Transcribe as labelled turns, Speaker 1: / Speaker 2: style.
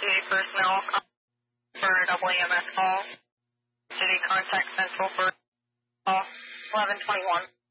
Speaker 1: duty personnel for a double EMS call. City contact central for call 1121.